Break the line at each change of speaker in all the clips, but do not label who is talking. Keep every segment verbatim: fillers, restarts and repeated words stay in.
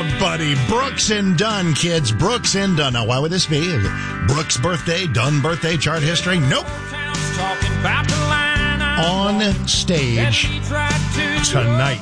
buddy. Brooks and Dunn, kids. Brooks and Dunn. Now, why would this be? Brooks' birthday, Dunn birthday, chart history? Nope. On stage tonight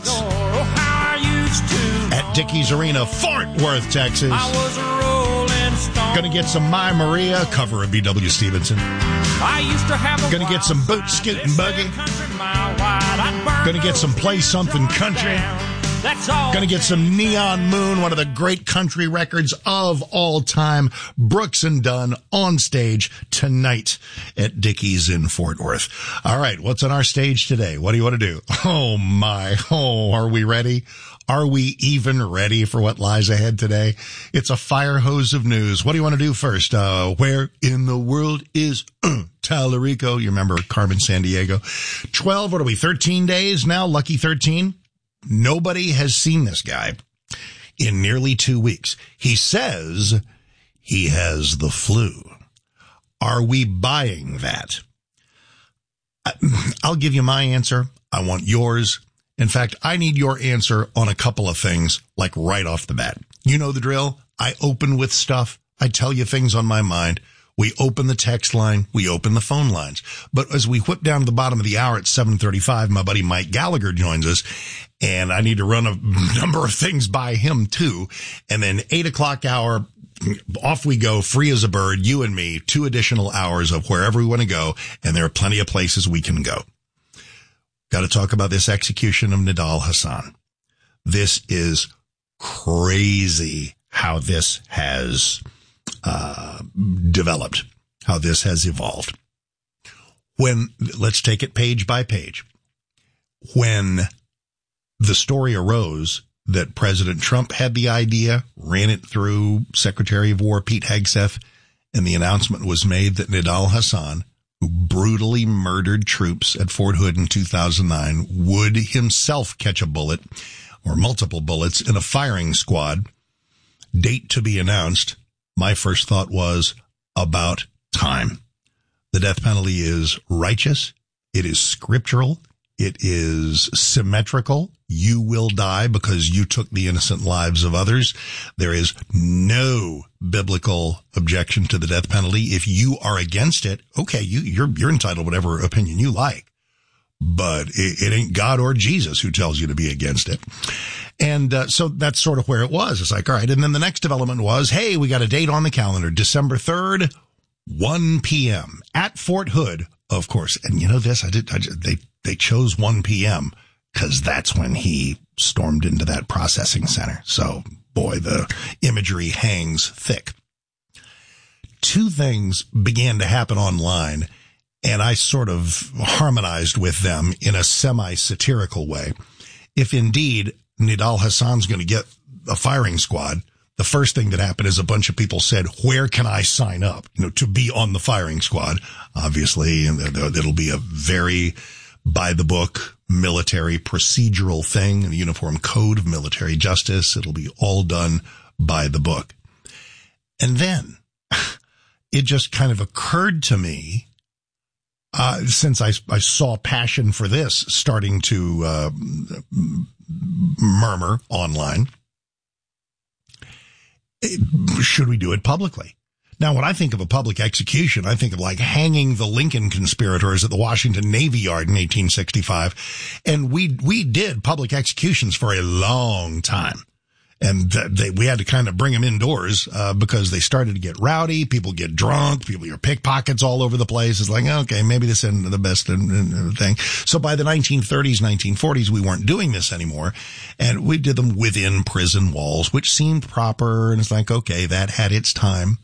at Dickies Arena, Fort Worth, Texas. Gonna get some My Maria, cover of B W Stevenson. Gonna get some Boot Scootin' Buggy. Gonna get some Play Something Country. Gonna get some Neon Moon, one of the great country records of all time. Brooks and Dunn on stage tonight at Dickies in Fort Worth. All right, what's on our stage today? What do you want to do? Oh my, oh, are we ready? Are we even ready for what lies ahead today? It's a fire hose of news. What do you want to do first? Uh, where in the world is uh, Tallarico? You remember Carmen Sandiego? twelve, what are we, thirteen days now? Lucky thirteen? Nobody has seen this guy in nearly two weeks. He says he has the flu. Are we buying that? I'll give you my answer. I want yours. In fact, I need your answer on a couple of things, like right off the bat. You know the drill. I open with stuff. I tell you things on my mind. We open the text line. We open the phone lines. But as we whip down to the bottom of the hour at seven thirty-five, my buddy Mike Gallagher joins us, and I need to run a number of things by him too. And then eight o'clock hour, off we go, free as a bird, you and me, two additional hours of wherever we want to go, and there are plenty of places we can go. Got to talk about this execution of Nidal Hasan. This is crazy how this has uh developed, how this has evolved. When, let's take it page by page. When the story arose that President Trump had the idea, ran it through Secretary of War Pete Hegseth, and the announcement was made that Nidal Hasan, who brutally murdered troops at Fort Hood in two thousand nine, would himself catch a bullet or multiple bullets in a firing squad, date to be announced, my first thought was about time. The death penalty is righteous. It is scriptural. It is symmetrical. You will die because you took the innocent lives of others. There is no biblical objection to the death penalty. If you are against it, okay, you, you're, you're entitled to whatever opinion you like. But it, it ain't God or Jesus who tells you to be against it. And uh, so that's sort of where it was. It's like, all right. And then the next development was, hey, we got a date on the calendar, December third, one p.m. at Fort Hood, of course. And you know this, I did, I did they, they chose one p.m. because that's when he stormed into that processing center. So, boy, the imagery hangs thick. Two things began to happen online, and I sort of harmonized with them in a semi-satirical way. If indeed Nidal Hasan's going to get a firing squad, the first thing that happened is a bunch of people said, where can I sign up, you know, to be on the firing squad? Obviously, and it'll be a very by the book military procedural thing, a uniform code of military justice. It'll be all done by the book. And then it just kind of occurred to me, Uh, since I, I saw passion for this starting to uh, murmur online, should we do it publicly? Now, when I think of a public execution, I think of like hanging the Lincoln conspirators at the Washington Navy Yard in eighteen sixty-five. And we we did public executions for a long time. And they, we had to kind of bring them indoors, uh, because they started to get rowdy. People get drunk. People are pickpockets all over the place. It's like, okay, maybe this isn't the best thing. So by the nineteen thirties, nineteen forties, we weren't doing this anymore. And we did them within prison walls, which seemed proper. And it's like, okay, that had its time.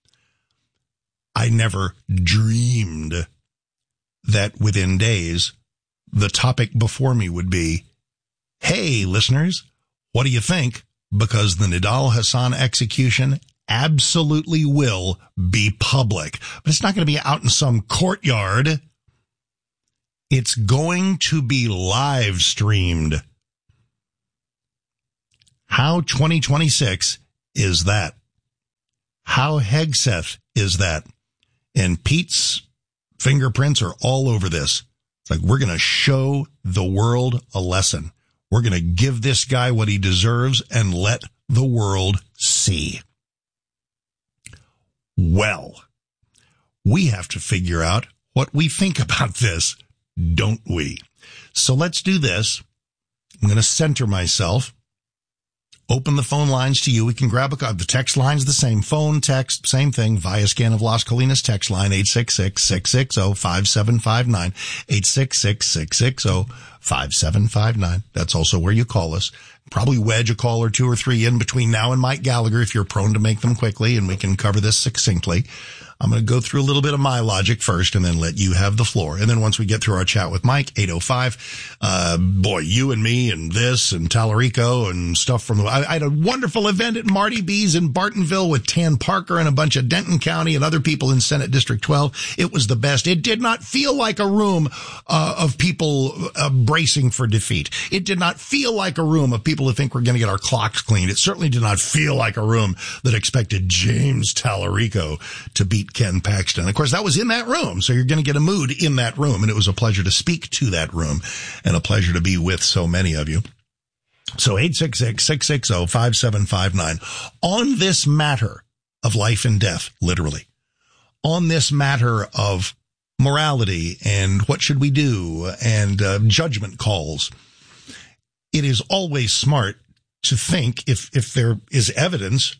I never dreamed that within days, the topic before me would be, hey, listeners, what do you think? Because the Nidal Hasan execution absolutely will be public. But it's not going to be out in some courtyard. It's going to be live streamed. How twenty twenty-six is that? How Hegseth is that? And Pete's fingerprints are all over this. It's like, we're going to show the world a lesson. We're going to give this guy what he deserves and let the world see. Well, we have to figure out what we think about this, don't we? So let's do this. I'm going to center myself. Open the phone lines to you. We can grab a card. The text line's the same. Phone, text, same thing. Via scan of Las Colinas text line, eight six six, six six zero, five seven five nine, eight six six, six six zero, five seven five nine. That's also where you call us. Probably wedge a call or two or three in between now and Mike Gallagher if you're prone to make them quickly, and we can cover this succinctly. I'm going to go through a little bit of my logic first and then let you have the floor. And then once we get through our chat with Mike, eight oh five, uh, boy, you and me and this and Tallarico and stuff from the, I, I had a wonderful event at Marty B's in Bartonville with Tan Parker and a bunch of Denton County and other people in Senate District twelve. It was the best. It did not feel like a room uh, of people uh, bracing for defeat. It did not feel like a room of people who think we're going to get our clocks cleaned. It certainly did not feel like a room that expected James Tallarico to beat Ken Paxton. Of course, that was in that room, so you're going to get a mood in that room, and it was a pleasure to speak to that room and a pleasure to be with so many of you. So eight six six, six six zero, five seven five nine. On this matter of life and death, literally, on this matter of morality and what should we do and uh, judgment calls, it is always smart to think, if if there is evidence,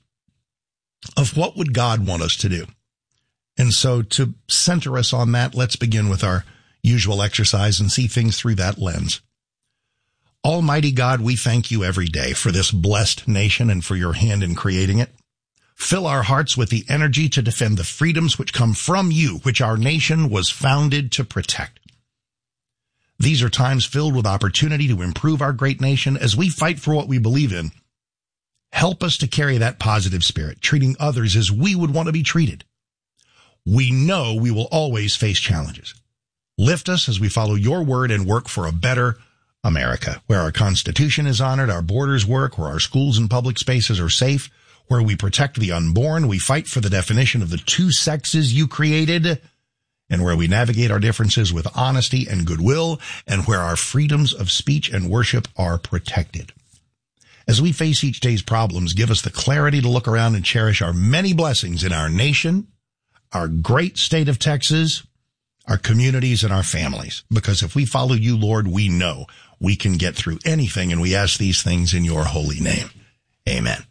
of what would God want us to do. And so to center us on that, let's begin with our usual exercise and see things through that lens. Almighty God, we thank you every day for this blessed nation and for your hand in creating it. Fill our hearts with the energy to defend the freedoms which come from you, which our nation was founded to protect. These are times filled with opportunity to improve our great nation as we fight for what we believe in. Help us to carry that positive spirit, treating others as we would want to be treated. We know we will always face challenges. Lift us as we follow your word and work for a better America, where our Constitution is honored, our borders work, where our schools and public spaces are safe, where we protect the unborn, we fight for the definition of the two sexes you created, and where we navigate our differences with honesty and goodwill, and where our freedoms of speech and worship are protected. As we face each day's problems, give us the clarity to look around and cherish our many blessings in our nation, our great state of Texas, our communities, and our families. Because if we follow you, Lord, we know we can get through anything, and we ask these things in your holy name. Amen.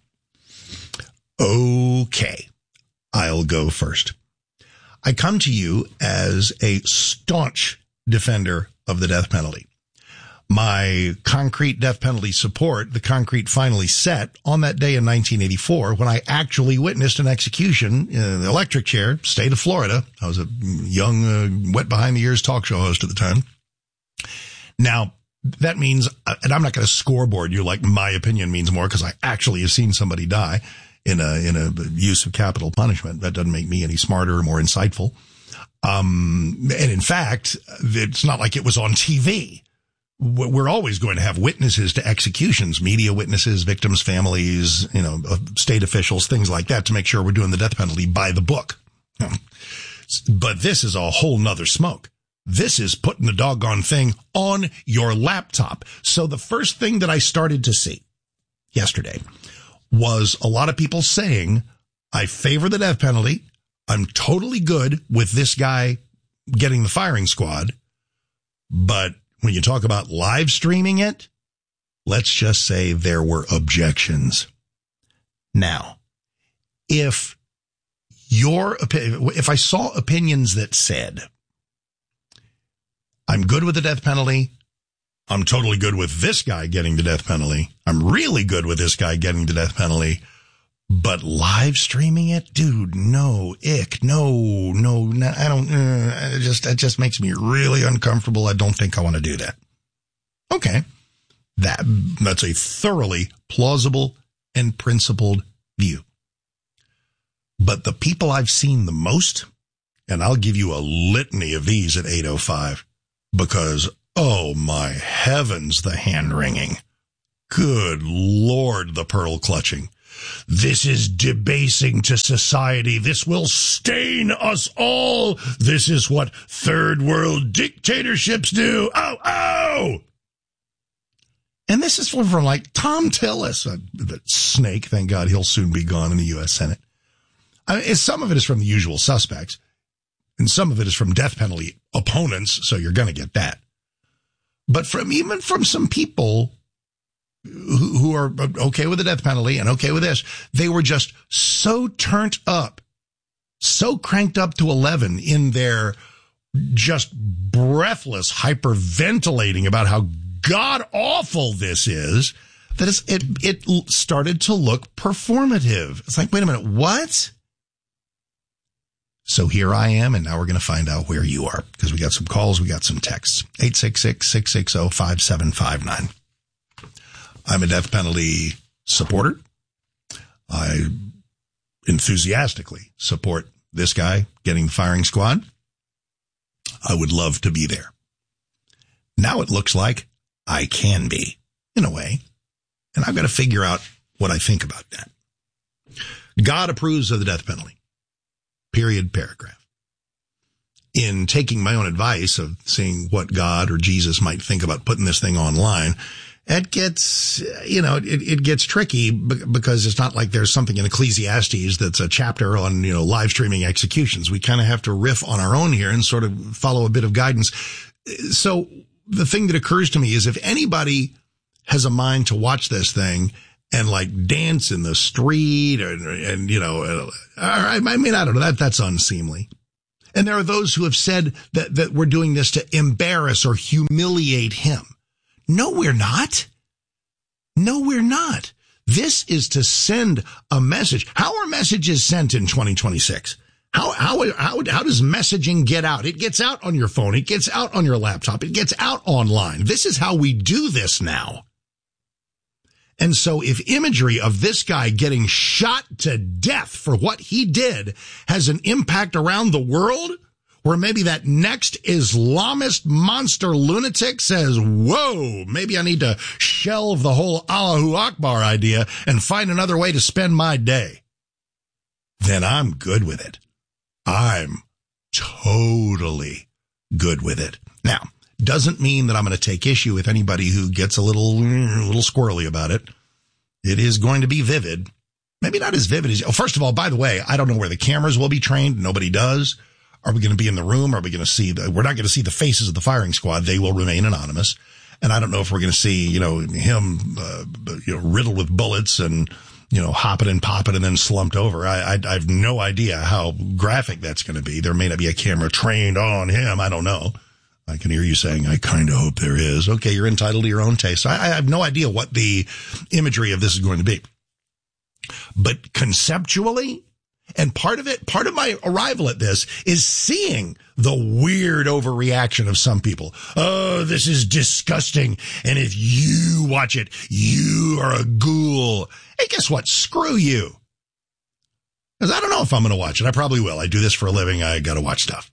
Okay, I'll go first. I come to you as a staunch defender of the death penalty. My concrete death penalty support, the concrete finally set on that day in nineteen eighty-four when I actually witnessed an execution in the electric chair, state of Florida. I was a young, uh, wet behind the ears talk show host at the time. Now, that means, and I'm not going to scoreboard you like my opinion means more because I actually have seen somebody die in a, in a use of capital punishment. That doesn't make me any smarter or more insightful. Um, and in fact, it's not like it was on T V. We're always going to have witnesses to executions, media witnesses, victims' families, you know, state officials, things like that to make sure we're doing the death penalty by the book. But this is a whole nother smoke. This is putting the doggone thing on your laptop. So the first thing that I started to see yesterday was a lot of people saying, I favor the death penalty. I'm totally good with this guy getting the firing squad. But when you talk about live streaming it, let's just say there were objections. Now, if your if I saw opinions that said, I'm good with the death penalty, I'm totally good with this guy getting the death penalty, I'm really good with this guy getting the death penalty, but live streaming it, dude, no, ick, no, no, no I don't, uh, it just, it just makes me really uncomfortable. I don't think I want to do that. Okay. That, that's a thoroughly plausible and principled view. But the people I've seen the most, and I'll give you a litany of these at eight oh five, because, oh my heavens, the hand wringing. Good Lord, the pearl clutching. This is debasing to society. This will stain us all. This is what third world dictatorships do. Oh, oh! And this is from, from like Tom Tillis, uh, the snake. Thank God he'll soon be gone in the U S Senate. I mean, some of it is from the usual suspects, and some of it is from death penalty opponents, so you're going to get that. But from even from some people who, who are okay with the death penalty and okay with this, they were just so turned up, so cranked up to eleven in their just breathless hyperventilating about how god-awful this is, that it's, it it started to look performative. It's like, wait a minute, what? So here I am, and now we're going to find out where you are, because we got some calls, we got some texts. eight six six, six six zero, five seven five nine. I'm a death penalty supporter. I enthusiastically support this guy getting the firing squad. I would love to be there. Now it looks like I can be, in a way. And I've got to figure out what I think about that. God approves of the death penalty. Period, paragraph. In taking my own advice of seeing what God or Jesus might think about putting this thing online, it gets, you know, it, it gets tricky because it's not like there's something in Ecclesiastes that's a chapter on, you know, live streaming executions. We kind of have to riff on our own here and sort of follow a bit of guidance. So the thing that occurs to me is if anybody has a mind to watch this thing and like dance in the street and, and you know, I mean, I don't know, that that's unseemly. And there are those who have said that, that we're doing this to embarrass or humiliate him. No, we're not. No, we're not. This is to send a message. How are messages sent in twenty twenty-six? How, how, how, how does messaging get out? It gets out on your phone. It gets out on your laptop. It gets out online. This is how we do this now. And so if imagery of this guy getting shot to death for what he did has an impact around the world, where maybe that next Islamist monster lunatic says, whoa, maybe I need to shelve the whole Allahu Akbar idea and find another way to spend my day, then I'm good with it. I'm totally good with it. Now, doesn't mean that I'm going to take issue with anybody who gets a little, a little squirrely about it. It is going to be vivid. Maybe not as vivid as, oh, first of all, by the way, I don't know where the cameras will be trained. Nobody does. Are we going to be in the room? Are we going to see the, we're not going to see the faces of the firing squad. They will remain anonymous. And I don't know if we're going to see, you know, him, uh, you know, riddled with bullets and, you know, hopping and popping and then slumped over. I, I, I have no idea how graphic that's going to be. There may not be a camera trained on him. I don't know. I can hear you saying, I kind of hope there is. Okay, you're entitled to your own taste. I, I have no idea what the imagery of this is going to be. But conceptually, and part of it, part of my arrival at this is seeing the weird overreaction of some people. Oh, this is disgusting. And if you watch it, you are a ghoul. Hey, guess what? Screw you. Because I don't know if I'm going to watch it. I probably will. I do this for a living. I got to watch stuff.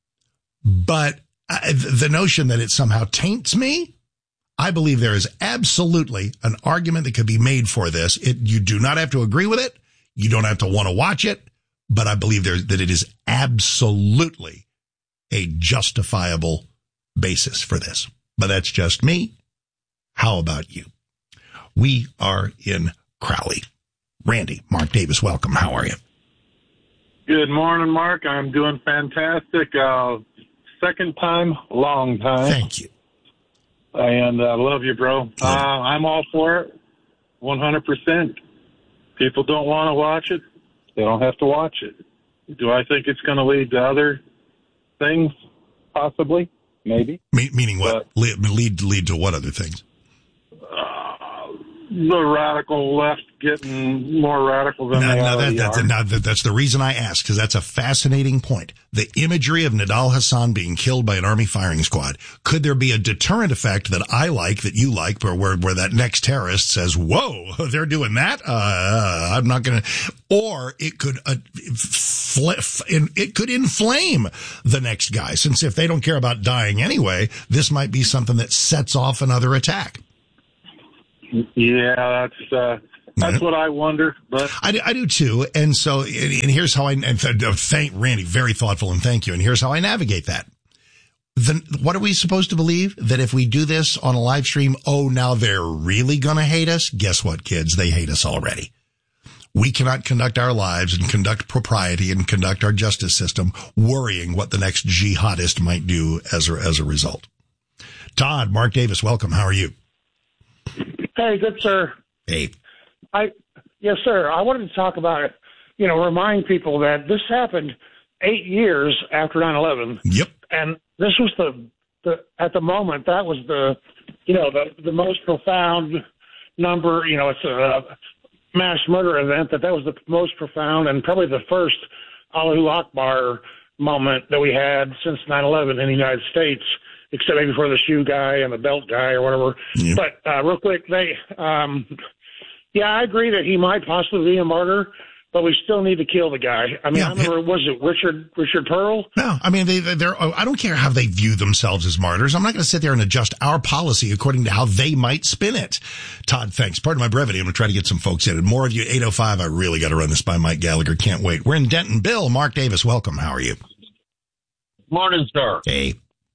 But I, the notion that it somehow taints me, I believe there is absolutely an argument that could be made for this. It, you do not have to agree with it. You don't have to want to watch it. But I believe there, that it is absolutely a justifiable basis for this. But that's just me. How about you? We are in Crowley. Randy, Mark Davis, welcome. How are you?
Good morning, Mark. I'm doing fantastic. Uh, second time, long time.
Thank you.
And I uh, love you, bro. Uh, I'm all for it, one hundred percent. People don't want to watch it. They don't have to watch it. Do I think it's going to lead to other things? Possibly. Maybe.
Me- meaning what? But, lead, lead lead to what other things?
Uh, the radical left getting more radical than
now,
they
now
already
that, that's,
are.
now that, that's the reason I asked, because that's a fascinating point. The imagery of Nidal Hasan being killed by an army firing squad. Could there be a deterrent effect that I like, that you like, where where, where that next terrorist says, whoa, they're doing that? Uh, I'm not going to. Or it could uh, flip, it could inflame the next guy, since if they don't care about dying anyway, this might be something that sets off another attack.
Yeah, that's uh, that's mm-hmm. what I wonder. But
I do, I do too. And so, and here's how I and thank Randy, very thoughtful, and thank you. And here's how I navigate that. then what are we supposed to believe? That if we do this on a live stream, oh, now they're really going to hate us? Guess what, kids? They hate us already. We cannot conduct our lives and conduct propriety and conduct our justice system worrying what the next jihadist might do as a, as a result. Todd, Mark Davis, welcome. How are you?
Hey, good, sir.
Hey.
I, yes, sir. I wanted to talk about, you know, remind people that this happened eight years after nine eleven.
Yep.
And this was the, the at the moment, that was the, you know, the, the most profound number. You know, it's a mass murder event, that that was the most profound and probably the first Allahu Akbar moment that we had since nine eleven in the United States, except maybe for the shoe guy and the belt guy or whatever. Yep. But uh, real quick, they, um, yeah, I agree that he might possibly be a martyr, but we still need to kill the guy. I mean, yeah, I remember, was it Richard Richard Pearl?
No, I mean, they, they're, I don't care how they view themselves as martyrs. I'm not going to sit there and adjust our policy according to how they might spin it. Todd, thanks. Pardon my brevity. I'm going to try to get some folks in. And more of you, eight oh five. I really got to run this by Mike Gallagher. Can't wait. We're in Denton. Bill, Mark Davis, welcome. How are you?
Morning, sir.
Hey.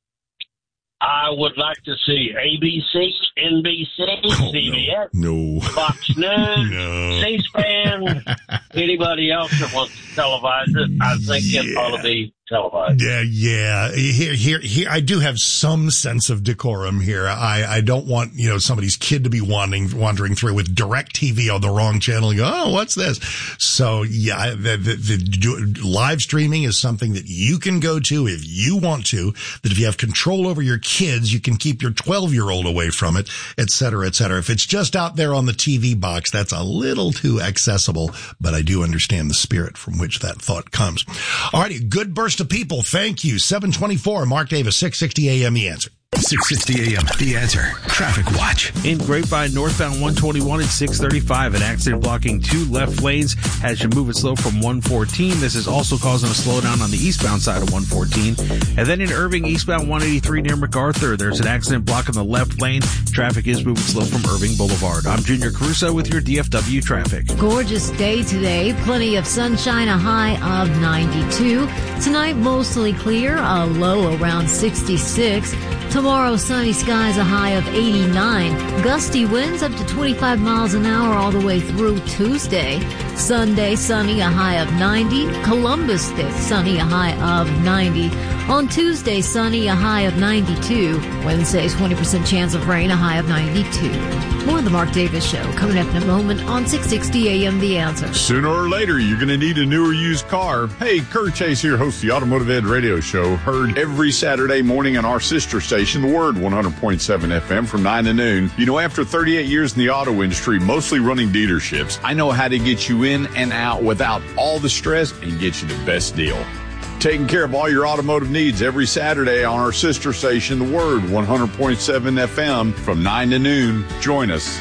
I would like to see A B C, N B C,
oh,
C B S,
no.
Fox News,
no.
C-SPAN, anybody else that wants to televise it. I think yeah. it ought to be televised.
Yeah, yeah. Here, here, here. I do have some sense of decorum here. I, I don't want, you know, somebody's kid to be wandering, wandering through with DirecTV on the wrong channel and go, oh, what's this? So yeah, the, the, the do, live streaming is something that you can go to if you want to, that if you have control over your kids, you can keep your twelve year old away from it, et cetera, et cetera. If it's just out there on the T V box, that's a little too accessible, but I do understand the spirit from which that thought comes. All righty. Good burst of people. Thank you. seven twenty-four, Mark Davis, six sixty A M, The Answer.
six sixty A M, The Answer. Traffic Watch.
In Grapevine, northbound one twenty-one at six thirty-five. An accident blocking two left lanes has you moving slow from one fourteen. This is also causing a slowdown on the eastbound side of one fourteen. And then in Irving, eastbound one eighty-three near MacArthur, there's an accident blocking the left lane. Traffic is moving slow from Irving Boulevard. I'm Junior Caruso with your D F W traffic.
Gorgeous day today. Plenty of sunshine, a high of ninety-two. Tonight, mostly clear, a low around sixty-six. Tomorrow, sunny skies, a high of eighty-nine. Gusty winds up to twenty-five miles an hour all the way through Tuesday. Sunday, sunny, a high of ninety. Columbus Day, sunny, a high of ninety. On Tuesday, sunny, a high of ninety-two. Wednesday, twenty percent chance of rain, a high of ninety-two. More of the Mark Davis Show coming up in a moment on six sixty A M The Answer.
Sooner or later, you're going to need a new or used car. Hey, Kurt Chase here, host of the Automotive Ed Radio Show. Heard every Saturday morning on our sister station, The Word, one hundred point seven F M from nine to noon. You know, after thirty-eight years in the auto industry, mostly running dealerships, I know how to get you in and out without all the stress and get you the best deal. Taking care of all your automotive needs every Saturday on our sister station, The Word, one hundred point seven F M from nine to noon. Join us.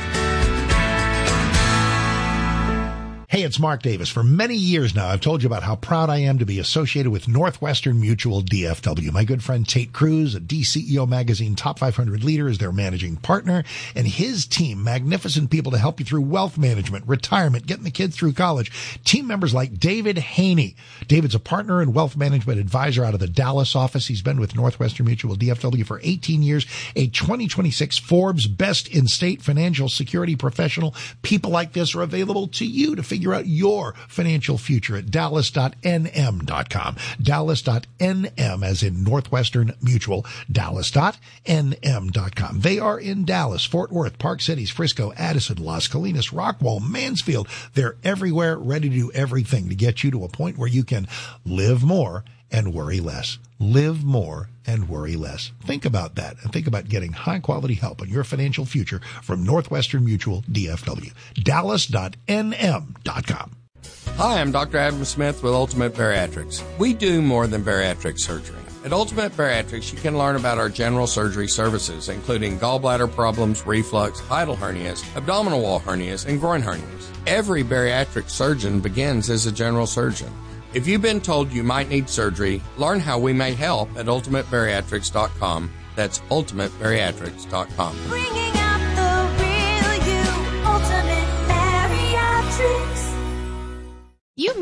Hey, it's Mark Davis. For many years now, I've told you about how proud I am to be associated with Northwestern Mutual D F W. My good friend Tate Cruz, a D C E O Magazine Top five hundred leader, is their managing partner, and his team, magnificent people to help you through wealth management, retirement, getting the kids through college. Team members like David Haney. David's a partner and wealth management advisor out of the Dallas office. He's been with Northwestern Mutual D F W for eighteen years, a twenty twenty-six Forbes Best in State Financial Security Professional. People like this are available to you to figure out your financial future at dallas dot n m dot com. dallas dot n m as in Northwestern Mutual. dallas dot n m dot com. They are in Dallas, Fort Worth, Park Cities, Frisco, Addison, Las Colinas, Rockwall, Mansfield. They're everywhere, ready to do everything to get you to a point where you can live more and worry less. Live more and worry less. Think about that and think about getting high quality help on your financial future from Northwestern Mutual D F W. dallas dot n m dot com.
Hi, I'm Doctor Adam Smith with Ultimate Bariatrics. We do more than bariatric surgery. At Ultimate Bariatrics, you can learn about our general surgery services, including gallbladder problems, reflux, hiatal hernias, abdominal wall hernias, and groin hernias. Every bariatric surgeon begins as a general surgeon. If you've been told you might need surgery, learn how we may help at ultimate bariatrics dot com. That's ultimate bariatrics dot com.
Bringing out the real you, Ultimate Bariatrics.
You made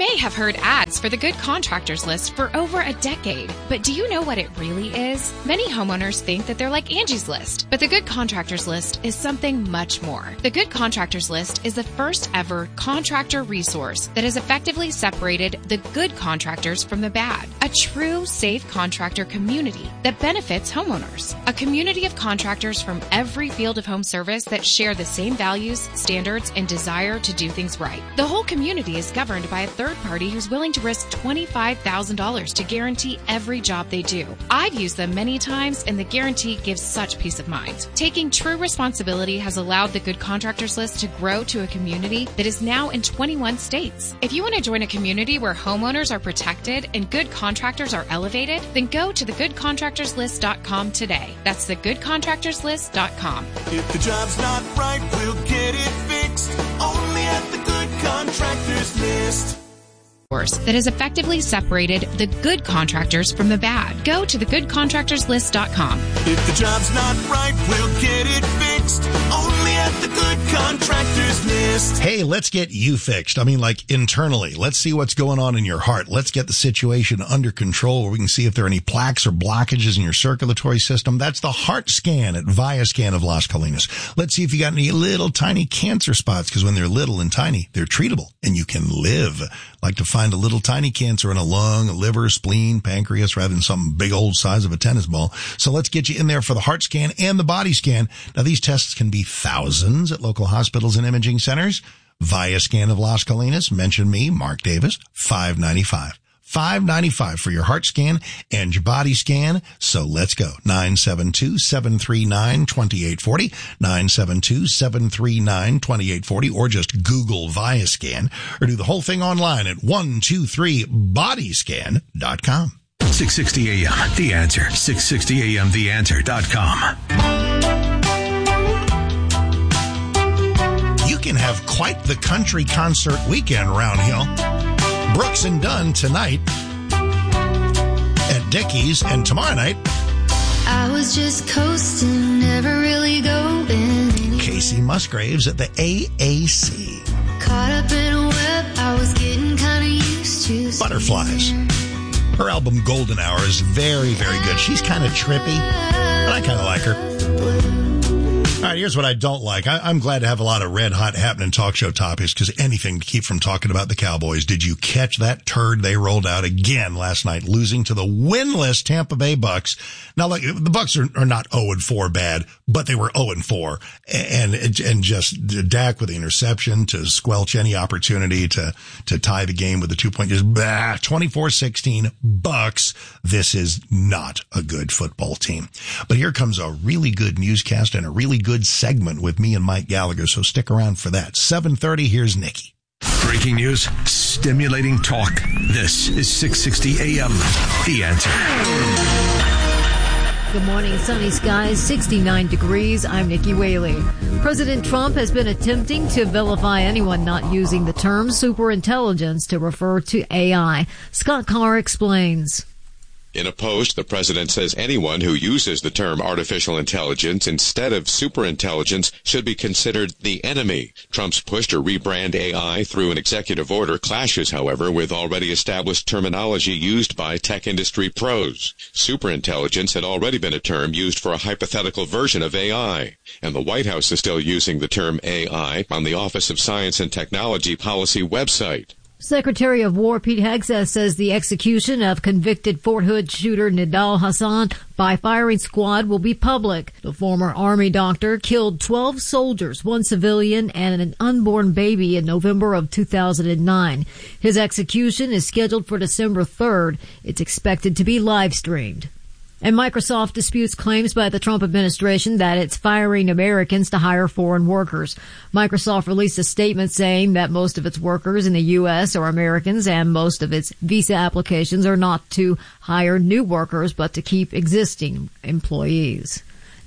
may have heard ads for the Good Contractors List for over a decade, but do you know what it really is? Many homeowners think that they're like Angie's List, but the Good Contractors List is something much more. The Good Contractors List is the first ever contractor resource that has effectively separated the good contractors from the bad. A true safe contractor community that benefits homeowners. A community of contractors from every field of home service that share the same values, standards, and desire to do things right. The whole community is governed by a third party who's willing to risk twenty-five thousand dollars to guarantee every job they do. I've used them many times, and the guarantee gives such peace of mind. Taking true responsibility has allowed the Good Contractors List to grow to a community that is now in twenty-one states. If you want to join a community where homeowners are protected and good contractors are elevated, then go to the good contractors list dot com today. That's the good contractors list dot com.
If the job's not right, we'll get it fixed. Only at the Good Contractors List.
That has effectively separated the good contractors from the bad. Go to the good contractors list dot com.
If the job's not right, we'll get it fixed. Only at the Good Contractors List.
Hey, let's get you fixed. I mean, like internally. Let's see what's going on in your heart. Let's get the situation under control where we can see if there are any plaques or blockages in your circulatory system. That's the heart scan at ViaScan of Las Colinas. Let's see if you got any little tiny cancer spots, because when they're little and tiny, they're treatable and you can live. Like to find a little tiny cancer in a lung, a liver, spleen, pancreas, rather than something big old size of a tennis ball. So let's get you in there for the heart scan and the body scan. Now, these tests can be thousands at local hospitals and imaging centers. ViaScan of Las Colinas. Mention me, Mark Davis, five ninety-five. five ninety-five for your heart scan and your body scan. So let's go. nine seven two, seven three nine, two eight four zero, nine seven two, seven three nine, two eight four zero, or just Google ViaScan, or do the whole thing online at one two three body scan dot com.
six sixty A M, The Answer. six sixty A M the answer dot com.
You can have quite the country concert weekend round here. Brooks and Dunn tonight at Dickey's, and tomorrow night
I was just coasting, never really going anywhere.
Casey Musgraves at the A A C.
Caught up in a web, I was getting kind of used to
Butterflies. Her album Golden Hour is very, very good. She's kind of trippy, but I kind of like her. All right, here's what I don't like. I, I'm glad to have a lot of red hot happening talk show topics, because anything to keep from talking about the Cowboys. Did you catch that turd they rolled out again last night, losing to the winless Tampa Bay Bucks? Now, like, the Bucks are, are not oh and four bad, but they were oh and four, and and just Dak with the interception to squelch any opportunity to to tie the game with a two point. Just bah, twenty-four sixteen Bucks. This is not a good football team. But here comes a really good newscast and a really good good segment with me and Mike Gallagher, so stick around for that. seven thirty, here's Nikki.
Breaking news, stimulating talk. This is six sixty A M, The Answer.
Good morning, sunny skies, sixty-nine degrees. I'm Nikki Whaley. President Trump has been attempting to vilify anyone not using the term superintelligence to refer to A I. Scott Carr explains.
In a post, the president says anyone who uses the term artificial intelligence instead of superintelligence should be considered the enemy. Trump's push to rebrand A I through an executive order clashes, however, with already established terminology used by tech industry pros. Superintelligence had already been a term used for a hypothetical version of A I, and the White House is still using the term A I on the Office of Science and Technology Policy website.
Secretary of War Pete Hegseth says the execution of convicted Fort Hood shooter Nidal Hassan by firing squad will be public. The former Army doctor killed twelve soldiers, one civilian, and an unborn baby in November of two thousand nine. His execution is scheduled for December third. It's expected to be live streamed. And Microsoft disputes claims by the Trump administration that it's firing Americans to hire foreign workers. Microsoft released a statement saying that most of its workers in the U S are Americans, and most of its visa applications are not to hire new workers but to keep existing employees.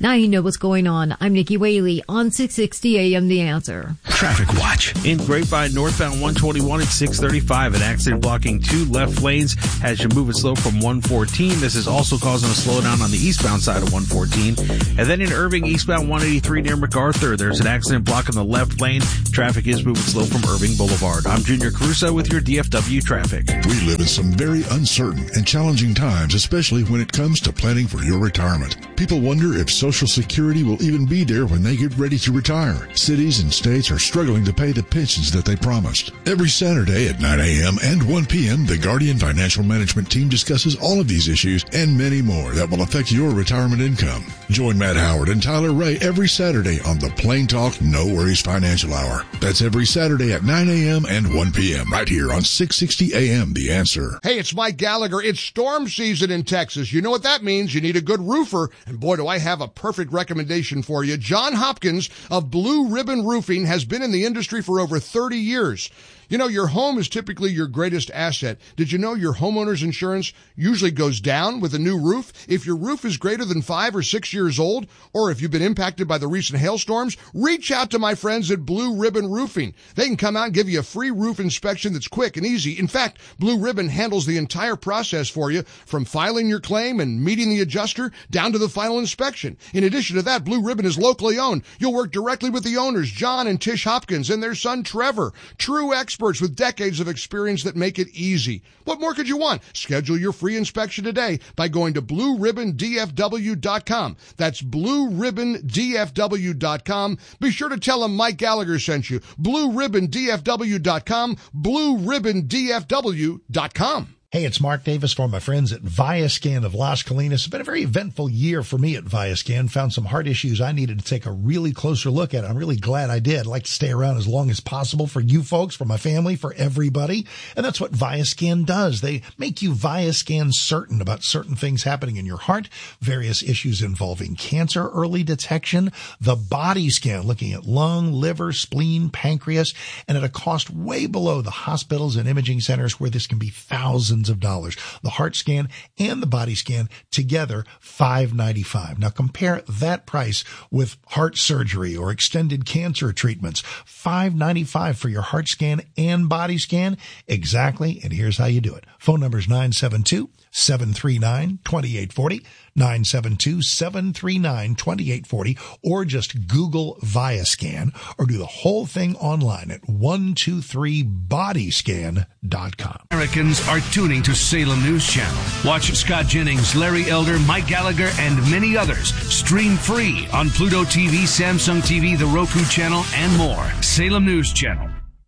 Now you know what's going on. I'm Nikki Whaley on six sixty A M The Answer.
Traffic Watch.
In Grapevine, northbound one twenty-one at six thirty-five, an accident blocking two left lanes has you moving slow from one fourteen. This is also causing a slowdown on the eastbound side of one fourteen. And then in Irving, eastbound one eighty-three near MacArthur, there's an accident blocking the left lane. Traffic is moving slow from Irving Boulevard. I'm Junior Caruso with your D F W traffic.
We live in some very uncertain and challenging times, especially when it comes to planning for your retirement. People wonder if Social Security will even be there when they get ready to retire. Cities and states are struggling to pay the pensions that they promised. Every Saturday at nine a.m. and one p.m., the Guardian Financial Management team discusses all of these issues and many more that will affect your retirement income. Join Matt Howard and Tyler Ray every Saturday on the Plain Talk No Worries Financial Hour. That's every Saturday at nine a.m. and one p.m. right here on six sixty A M The Answer.
Hey, it's Mike Gallagher. It's storm season in Texas. You know what that means. You need a good roofer. And boy, do I have a perfect recommendation for you. John Hopkins of Blue Ribbon Roofing has been in the industry for over thirty years. You know, your home is typically your greatest asset. Did you know your homeowner's insurance usually goes down with a new roof? If your roof is greater than five or six years old, or if you've been impacted by the recent hailstorms, reach out to my friends at Blue Ribbon Roofing. They can come out and give you a free roof inspection that's quick and easy. In fact, Blue Ribbon handles the entire process for you, from filing your claim and meeting the adjuster down to the final inspection. In addition to that, Blue Ribbon is locally owned. You'll work directly with the owners, John and Tish Hopkins, and their son, Trevor. True experts with decades of experience that make it easy. What more could you want? Schedule your free inspection today by going to blue ribbon d f w dot com. That's blue ribbon d f w dot com. Be sure to tell them Mike Gallagher sent you. blue ribbon d f w dot com. blue ribbon d f w dot com.
Hey, it's Mark Davis for my friends at Viascan of Las Colinas. It's been a very eventful year for me at Viascan. Found some heart issues I needed to take a really closer look at. I'm really glad I did. I'd like to stay around as long as possible for you folks, for my family, for everybody. And that's what Viascan does. They make you Viascan certain about certain things happening in your heart, various issues involving cancer, early detection, the body scan, looking at lung, liver, spleen, pancreas, and at a cost way below the hospitals and imaging centers where this can be thousands of dollars. The heart scan and the body scan together, five ninety-five. Now compare that price with heart surgery or extended cancer treatments. five ninety-five for your heart scan and body scan. Exactly. And here's how you do it. Phone number is nine seven two, seven three nine, two eight four zero, nine seven two, seven three nine, two eight four zero, or just Google Viascan, or do the whole thing online at one two three body scan dot com.
Americans are tuning to Salem News Channel. Watch Scott Jennings, Larry Elder, Mike Gallagher, and many others stream free on Pluto T V, Samsung T V, the Roku channel, and more. Salem News Channel.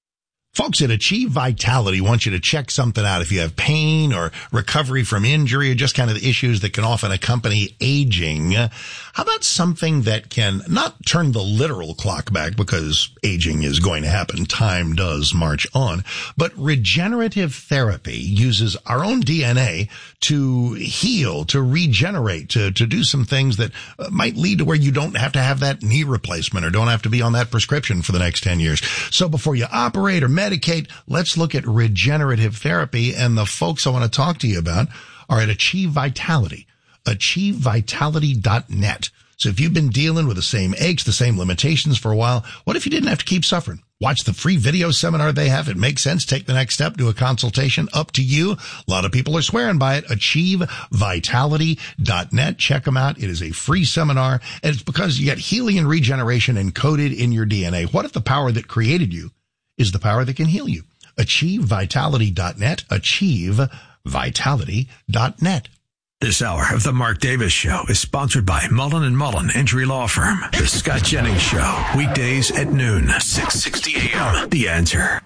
Folks at Achieve Vitality want you to check something out. If you have pain or recovery from injury or just kind of the issues that can often accompany aging, how about something that can not turn the literal clock back, because aging is going to happen, time does march on, but regenerative therapy uses our own D N A to heal, to regenerate, to, to do some things that might lead to where you don't have to have that knee replacement or don't have to be on that prescription for the next ten years. So before you operate or medicate, let's look at regenerative therapy. And the folks I want to talk to you about are at Achieve Vitality, achieve vitality dot net. So if you've been dealing with the same aches, the same limitations for a while, what if you didn't have to keep suffering? Watch the free video seminar they have. It makes sense. Take the next step. Do a consultation. Up to you. A lot of people are swearing by it. achieve vitality dot net. Check them out. It is a free seminar, and it's because you get healing and regeneration encoded in your D N A. What if the power that created you is the power that can heal you? achieve vitality dot net. achieve vitality dot net.
This hour of the Mark Davis Show is sponsored by Mullen and Mullen Injury Law Firm. The Scott Jennings Show, weekdays at noon, six sixty A M. The Answer.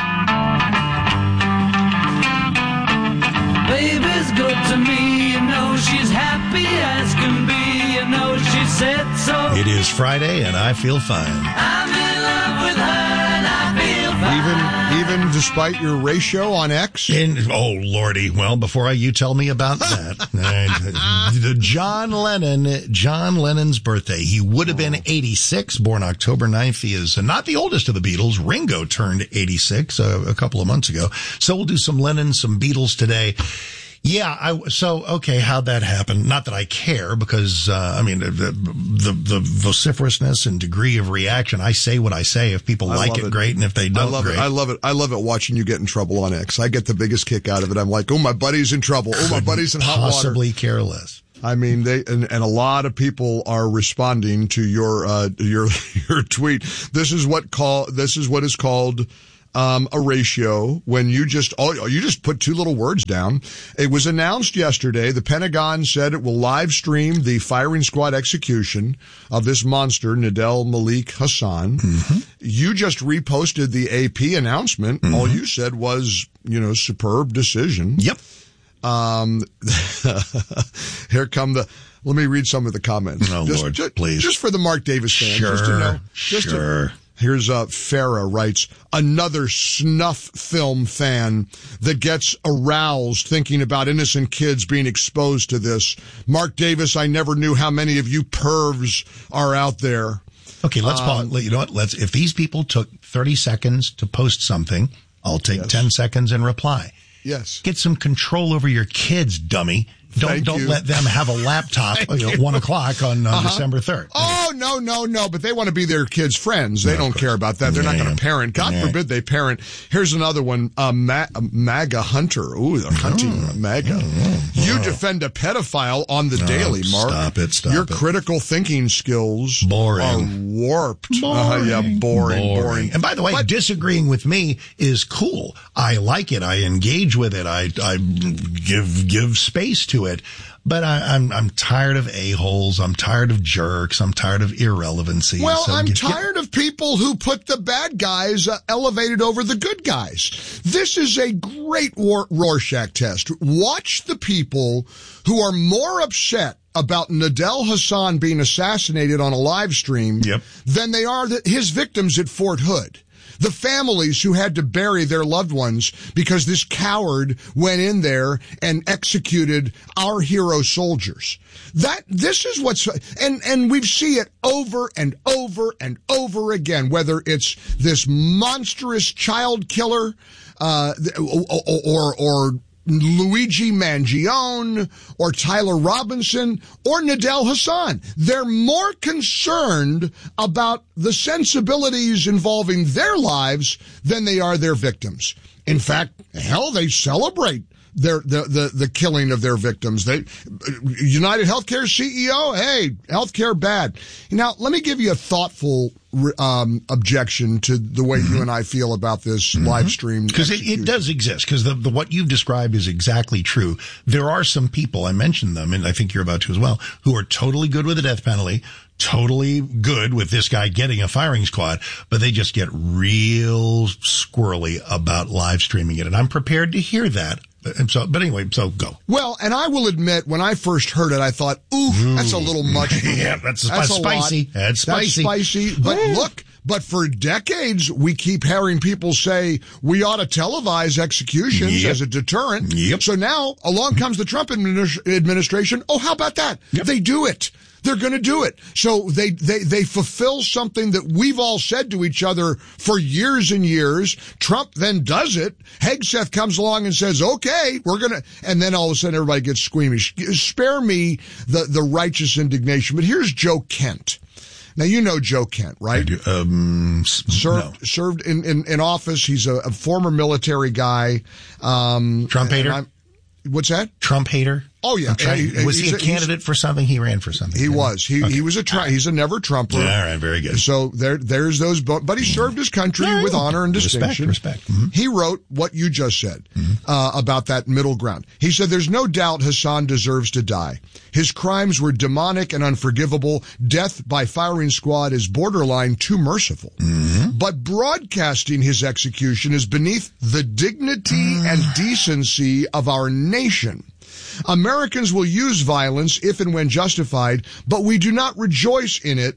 Baby's good to me, you know she's happy as can be, you know she said so.
It is Friday and I feel fine.
I'm in love with her and I feel fine.
Even, even despite your ratio on X?
In, oh, Lordy. Well, before I, you tell me about that. uh, the John Lennon, John Lennon's birthday. He would have been eighty-six, born October ninth. He is not the oldest of the Beatles. Ringo turned eighty-six uh, a couple of months ago. So we'll do some Lennon, some Beatles today. Yeah, I, so, okay, how'd that happen? Not that I care, because, uh, I mean, the, the, the vociferousness and degree of reaction, I say what I say. If people
I
like it,
it,
great, and if they don't,
I love
great.
it. I love it. I love it watching you get in trouble on X. I get the biggest kick out of it. I'm like, oh, my buddy's in trouble. Oh, my buddy's in hot water.
Possibly care less.
I mean, they and, and a lot of people are responding to your uh, your your tweet. This is what call this is what is called um, a ratio when you just oh you just put two little words down. It was announced yesterday. The Pentagon said it will live stream the firing squad execution of this monster, Nadel Malik Hassan.
Mm-hmm.
You just reposted the A P announcement. Mm-hmm. All you said was, you know, superb decision.
Yep.
Um, here come the, let me read some of the comments.
Oh,
just,
Lord,
just,
please.
Just for the Mark Davis fans.
Sure,
just to know, just
sure.
To, here's, uh, Farah writes, another snuff film fan that gets aroused thinking about innocent kids being exposed to this. Mark Davis, I never knew how many of you pervs are out there.
Okay, let's um, pause. You know what? Let's, if these people took thirty seconds to post something, I'll take yes. ten seconds and reply.
Yes.
Get some control over your kids, dummy. Don't
Thank
don't
you.
let them have a laptop at one o'clock on uh, uh-huh. December third.
Oh, no, no, no. But they want to be their kids' friends. They no, don't care about that. They're yeah. not going to parent. God yeah. forbid they parent. Here's another one. Uh, Ma- MAGA Hunter. Ooh, they're hunting oh. MAGA. Oh. You oh. defend a pedophile on the
oh,
daily, Mark.
Stop it, stop
Your
it.
critical thinking skills
boring.
are warped.
Boring.
Uh, yeah, boring, boring,
boring. And by the way, but, disagreeing with me is cool. I like it. I engage with it. I, I give, give space to it. But I, I'm I'm tired of a-holes. I'm tired of jerks. I'm tired of irrelevancy.
Well,
so
I'm
get,
tired
get,
of people who put the bad guys uh, elevated over the good guys. This is a great war- Rorschach test. Watch the people who are more upset about Nadel Hassan being assassinated on a live stream
yep.
than they are the, his victims at Fort Hood. The families who had to bury their loved ones because this coward went in there and executed our hero soldiers. That, this is what's, and, and we see it over and over and over again, whether it's this monstrous child killer, uh, or, or, or Luigi Mangione or Tyler Robinson or Nadel Hassan. They're more concerned about the sensibilities involving their lives than they are their victims. In fact, hell, they celebrate their the the, the killing of their victims. They United Healthcare C E O, hey, healthcare bad. Now, let me give you a thoughtful um objection to the way mm-hmm. you and I feel about this mm-hmm. live stream.
Because it, it does exist. Because the, the what you've described is exactly true. There are some people, I mentioned them, and I think you're about to as well, who are totally good with the death penalty, totally good with this guy getting a firing squad, but they just get real squirrely about live streaming it. And I'm prepared to hear that. And so, but anyway, so go.
Well, and I will admit, when I first heard it, I thought, ooh, ooh. that's a little much.
yeah, that's, that's
a
spicy.
Lot.
That's spicy.
That's spicy. But look, but for decades, we keep hearing people say we ought to televise executions
yep.
as a deterrent.
Yep.
So now along comes the Trump administration. Oh, how about that? Yep. They do it. They're going to do it. So they, they, they fulfill something that we've all said to each other for years and years. Trump then does it. Hegseth comes along and says, okay, we're going to, and then all of a sudden everybody gets squeamish. Spare me the, the righteous indignation. But here's Joe Kent. Now, you know Joe Kent, right?
I do. Um,
served,
no.
served in, in, in office. He's a, a former military guy. Um,
Trump hater?
What's that?
Trump hater?
Oh, yeah.
Trying,
he,
was he a candidate for something? He ran for something.
He was. He okay. he was a Trump. He's a never Trumper.
Yeah, all right, very good.
So there, there's those, but he served his country yeah, with honor and distinction.
Respect, respect. Mm-hmm.
He wrote what you just said
mm-hmm.
uh, about that middle ground. He said, there's no doubt Hassan deserves to die. His crimes were demonic and unforgivable. Death by firing squad is borderline too merciful.
Mm-hmm.
But broadcasting his execution is beneath the dignity mm. and decency of our nation. Americans will use violence if and when justified, but we do not rejoice in it.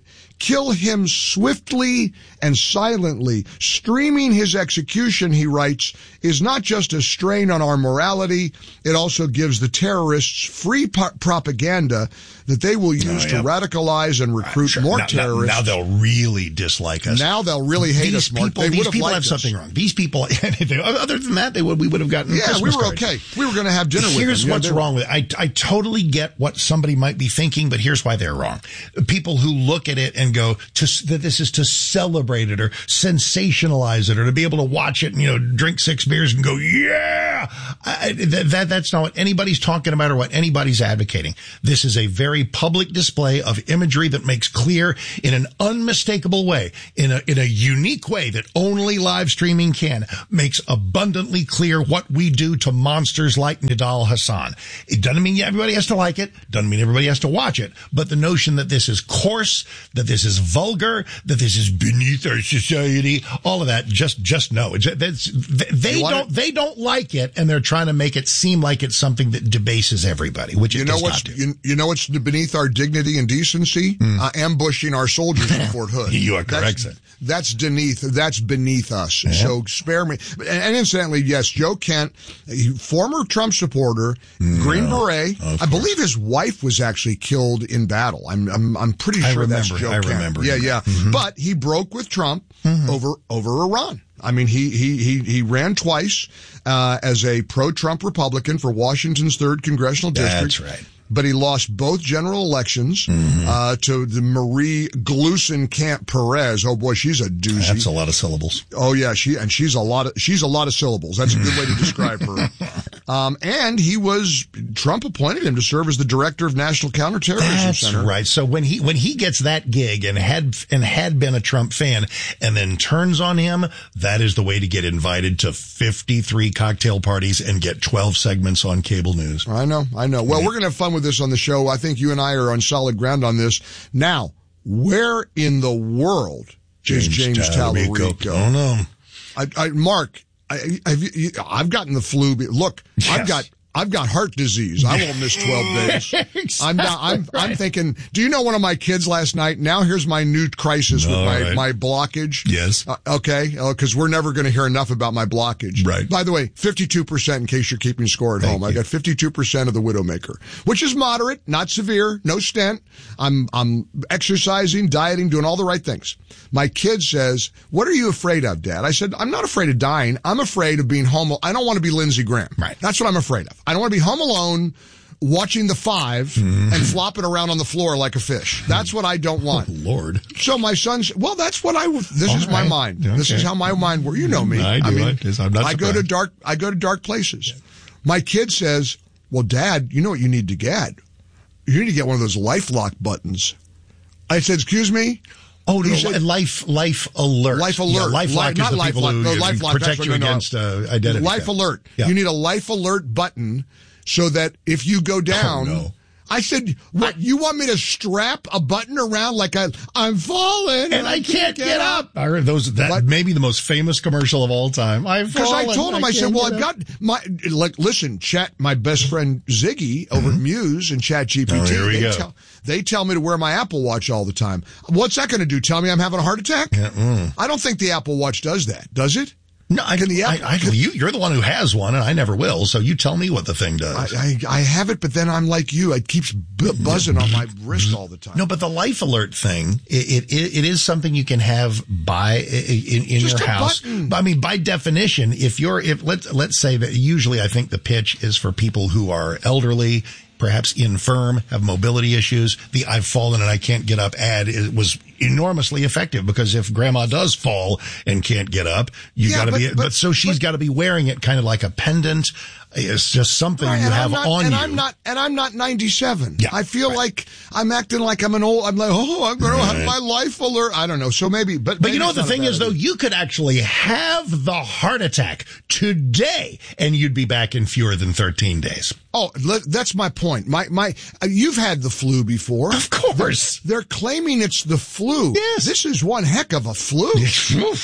Kill him swiftly and silently. Streaming his execution, he writes, is not just a strain on our morality, it also gives the terrorists free po- propaganda that they will use oh, yeah. to radicalize and recruit sure. more
now,
terrorists.
Now, now they'll really dislike us.
Now they'll really hate
these
us, Mark.
People,
they
these
would
people
have,
have something us. wrong. These people, other than that, they would, we would have gotten
Yeah,
Christmas
we were
cards.
okay. We were going to have dinner with them.
Here's
yeah,
what's
were...
wrong with it. I, I totally get what somebody might be thinking, but here's why they're wrong. People who look at it and go, to, that this is to celebrate it or sensationalize it or to be able to watch it and, you know, drink six beers and go, yeah! I, that, that That's not what anybody's talking about or what anybody's advocating. This is a very public display of imagery that makes clear in an unmistakable way, in a, in a unique way that only live streaming can, makes abundantly clear what we do to monsters like Nidal Hassan. It doesn't mean everybody has to like it, doesn't mean everybody has to watch it, but the notion that this is coarse, that this is vulgar, that this is beneath our society, all of that, just, just no. It's, that's, they don't, they don't like it, and they're trying to make it seem like it's something that debases everybody, which
you
it
know
does
what's,
not do.
You, you know what's beneath our dignity and decency? Mm. Uh, ambushing our soldiers in Fort Hood.
You are correct,
that's, that's beneath, that's beneath us.
Yeah.
So spare me. And, and incidentally, yes, Joe Kent, a former Trump supporter, no, Green Beret. I believe his wife was actually killed in battle. I'm, I'm, I'm pretty sure
I remember,
that's Joe
I
Kent.
remember.
Yeah, yeah. Mm-hmm. But he broke with Trump mm-hmm. over, over Iran. I mean, he, he, he, he ran twice, uh, as a pro-Trump Republican for Washington's third congressional district.
That's right.
But he lost both general elections mm-hmm. uh, to the Marie Gluesenkamp Perez. Oh boy, she's a doozy.
That's a lot of syllables.
Oh yeah, she and she's a lot of she's a lot of syllables. That's a good way to describe her. Um, and he was Trump appointed him to serve as the director of National Counterterrorism
That's
Center.
That's right. So when he when he gets that gig and had and had been a Trump fan and then turns on him, that is the way to get invited to fifty-three cocktail parties and get twelve segments on cable news.
I know, I know. Well, yeah. we're gonna have fun with this on the show. I think you and I are on solid ground on this. Now, where in the world
James
is James
Talarico?
Talarico?
Oh no,
I, I Mark, I, I've, I've gotten the flu. Look, yes. I've got. I've got heart disease. I won't miss twelve days.
Exactly
I'm not, I'm, right. I'm thinking, do you know one of my kids last night? Now here's my new crisis with my,
right.
my blockage.
Yes.
Uh, okay. Uh, cause we're never going to hear enough about my blockage.
Right.
By the way, fifty-two percent in case you're keeping score at
Thank
home.
you.
I got fifty-two percent of the Widowmaker, which is moderate, not severe, no stent. I'm, I'm exercising, dieting, doing all the right things. My kid says, what are you afraid of, Dad? I said, I'm not afraid of dying. I'm afraid of being home. I don't want to be Lindsey Graham.
Right.
That's what I'm afraid of. I don't want to be home alone watching the five mm-hmm. and flopping around on the floor like a fish. That's what I don't want.
Oh, Lord.
So my son's, well, that's what I, this
All
is my
right.
mind.
Okay.
This is how my mind works. You know me.
I do.
I mean,
I'm not
I go to
surprised.
dark, I go to dark places. Yeah. My kid says, well, Dad, you know what you need to get? You need to get one of those LifeLock buttons. I said, excuse me?
Oh, no,
said,
life, life alert.
Life alert.
Yeah, life
life,
lock
not
is the
life
people
lock.
who
No,
you
life
know,
lock.
protect
That's
you
what, no,
against uh, identity
Life
theft.
alert.
Yeah.
You need a life alert button so that if you go down,
oh, no.
I said, what, you want me to strap a button around like I, I'm falling
and I can't get up. I heard those, that but, may be the most famous commercial of all time. I've
Because I told him, I, I said, well, I've
up.
got my, like, listen, chat, my best friend Ziggy over
mm-hmm.
at Muse and Chat G P T.
Oh, here we
they
go.
Tell, they tell me to wear my Apple Watch all the time. What's that going to do? Tell me I'm having a heart attack?
Yeah, mm.
I don't think the Apple Watch does that. Does it?
No, I,
can the
I,
Apple,
I,
can,
you, you're the one who has one, and I never will. So you tell me what the thing does.
I, I, I have it, but then I'm like you. It keeps b- buzzing on my wrist all the time.
No, but the Life Alert thing, it it, it is something you can have by in, in
Just
your
a
house.
Button.
I mean, by definition, if you're if let's let's say that usually I think the pitch is for people who are elderly, perhaps infirm, have mobility issues. The I've fallen and I can't get up ad it was enormously effective because if grandma does fall and can't get up, you
yeah,
got to
but,
be,
but,
but so she's got to be wearing it kind of like a pendant. It's just something
right,
you have
not,
on
and
you.
I'm not, and I'm not ninety-seven.
Yeah,
I feel
right.
like I'm acting like I'm an old, I'm like, oh, I'm going
right.
to have my life alert. I don't know. So maybe, but,
but
maybe
you know what the thing is
idea.
though? You could actually have the heart attack today and you'd be back in fewer than thirteen days.
Oh, that's my point. My, my, uh, you've had the flu before.
Of course.
They're, they're claiming it's the flu.
Yes.
This is one heck of a flu.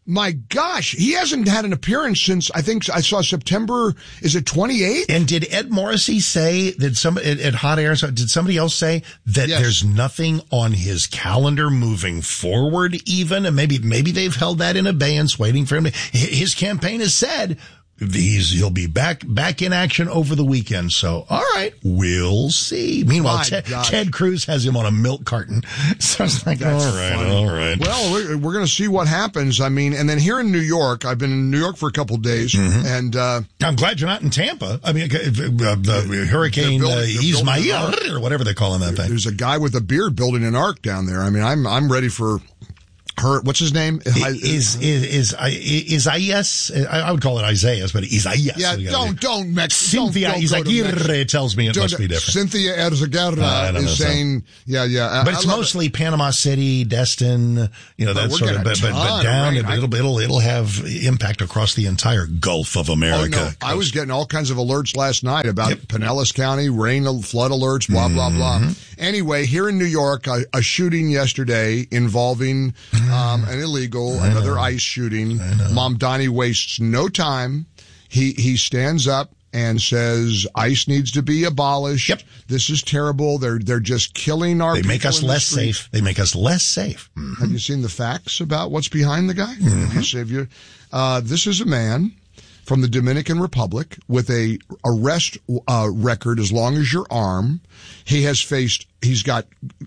My gosh, he hasn't had an appearance since, I think I saw September, is it twenty-eighth?
And did Ed Morrissey say that some at, at Hot Air, did somebody else say that
Yes.
there's nothing on his calendar moving forward even? And maybe, maybe they've held that in abeyance waiting for him to, his campaign has said he's, he'll be back, back in action over the weekend. So, all right, we'll see. Meanwhile,
My
Ted,
gosh.
Ted Cruz has him on a milk carton. So it's like,
That's
all right,
funny.
all right.
Well, we're, we're going to see what happens. I mean, and then here in New York, I've been in New York for a couple of days,
Mm-hmm.
and uh,
I'm glad you're not in Tampa. I mean, uh, the Hurricane
building-
uh,
they're building an
Ismail
ark.
or whatever they're calling that thing.
there's a guy with a beard building an ark down there. I mean, I'm I'm ready for her. What's his name?
Is is is is Isaias? I would call it Isaias, but Isaias.
Yeah, don't don't Mex-
Cynthia
don't, don't go to
Izaguirre
Mex-
tells me it
Don't-
must be different.
Cynthia
Uh, I
Erzaguerra
don't know,
is
so.
saying, yeah, yeah.
But it's
I love
mostly Panama City, Destin, you know,
But
that
we're
sort of,
getting a
but, but,
ton
but
of
down,
rain.
but it'll, it'll, it'll have impact across the entire Gulf of
Oh,
America.
no. I was getting all kinds of alerts last night about Pinellas County, rain, flood alerts, blah, blah, blah.
Mm-hmm.
Anyway, here in New York, a, a shooting yesterday involving um, an illegal, another ICE shooting. Mamdani wastes no time. He, he stands up and says ICE needs to be abolished.
Yep.
This is terrible. They're, they're just killing our
They make
people
us
in the
less
street.
safe. They make us less safe. Mm.
Have you seen the facts about what's behind the guy?
Mm-hmm.
Have you saved you? Uh, this is a man from the Dominican Republic with a arrest uh, record as long as your arm. He has faced, he's got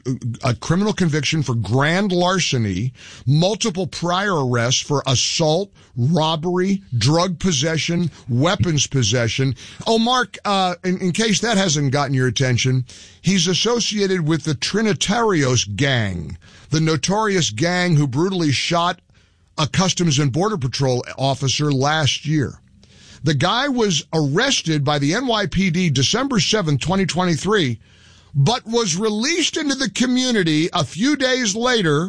a criminal conviction for grand larceny, multiple prior arrests for assault, robbery, drug possession, weapons possession. Oh, Mark, uh, in, in case that hasn't gotten your attention, he's associated with the Trinitarios gang, the notorious gang who brutally shot a Customs and Border Patrol officer last year. The guy was arrested by the N Y P D December seventh, twenty twenty-three, but was released into the community a few days later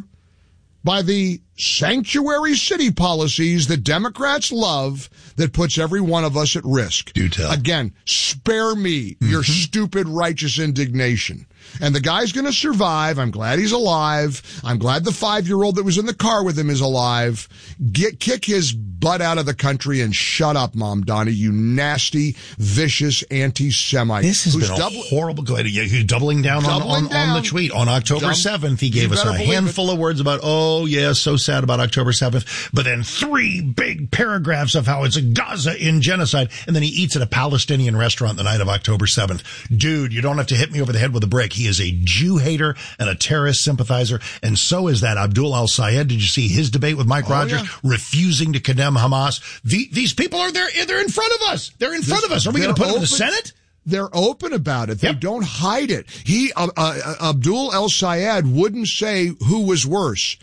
by the sanctuary city policies that Democrats love that puts every one of us at risk.
Do tell.
Again, spare me your stupid righteous indignation. And the guy's going to survive. I'm glad he's alive. I'm glad the five-year-old that was in the car with him is alive. Get kick his butt out of the country and shut up, Mamdani, you nasty, vicious anti-Semite.
This has
who's
been a
double-
horrible. Go ahead. He's doubling down on,
Doubling
on,
down.
on the tweet. On October
Dub-
seventh, he
You
gave us
better
a
believe it.
handful of words about, oh, yeah, so sad about October seventh. But then three big paragraphs of how it's a Gaza in genocide. And then he eats at a Palestinian restaurant the night of October seventh. Dude, you don't have to hit me over the head with a brick. He is a Jew hater and a terrorist sympathizer. And so is that Abdul al-Sayed. Did you see his debate with Mike
Oh,
Rogers?
yeah.
Refusing to condemn Hamas. The, these people are there. They're in front of us. They're in front of us. Are we going to
They're
put them in the
open-
Senate?
They're open about it. They
Yep.
don't hide it. He, uh, uh, Abdul El-Sayed wouldn't say who was worse,